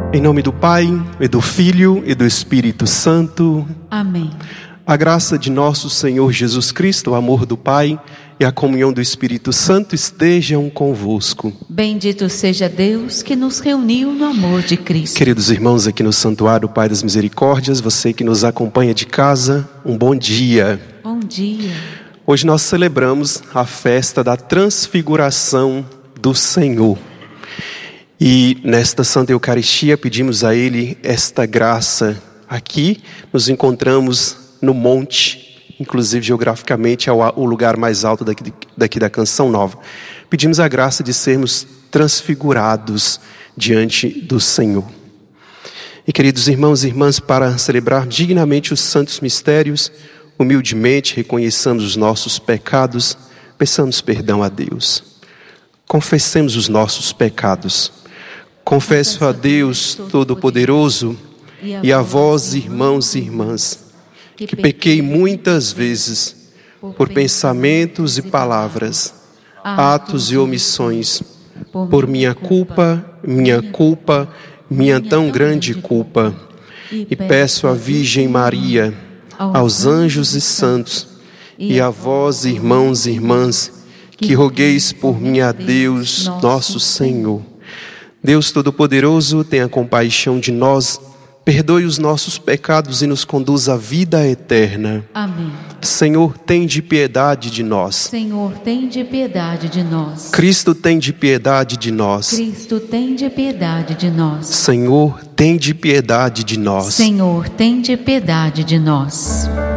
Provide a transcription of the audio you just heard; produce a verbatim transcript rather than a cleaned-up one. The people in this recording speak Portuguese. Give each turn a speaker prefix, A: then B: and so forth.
A: Em nome do Pai, e do Filho, e do Espírito Santo.
B: Amém.
A: A graça de nosso Senhor Jesus Cristo, o amor do Pai e a comunhão do Espírito Santo estejam convosco.
B: Bendito seja Deus que nos reuniu no amor de Cristo.
A: Queridos irmãos, aqui no Santuário Pai das Misericórdias, você que nos acompanha de casa, um bom dia.
B: Bom dia.
A: Hoje nós celebramos a festa da transfiguração do Senhor. E nesta Santa Eucaristia pedimos a Ele esta graça. Aqui nos encontramos no monte, inclusive geograficamente é o lugar mais alto daqui, daqui da Canção Nova. Pedimos a graça de sermos transfigurados diante do Senhor. E queridos irmãos e irmãs, para celebrar dignamente os santos mistérios, humildemente reconheçamos os nossos pecados, peçamos perdão a Deus. Confessemos os nossos pecados. Confesso a Deus Todo-Poderoso e a vós, irmãos e irmãs, que pequei muitas vezes por pensamentos e palavras, atos e omissões, por minha culpa, minha culpa, minha tão grande culpa. E peço à Virgem Maria, aos anjos e santos, e a vós, irmãos e irmãs, que rogueis por mim a Deus, nosso Senhor. Deus Todo-Poderoso, tenha compaixão de nós, perdoe os nossos pecados e nos conduz à vida eterna.
B: Amém.
A: Senhor, tende piedade de nós.
B: Senhor, tende piedade de nós.
A: Cristo, tende piedade de nós.
B: Cristo, tende piedade de nós.
A: Senhor, tende piedade de nós.
B: Senhor, tende piedade de nós.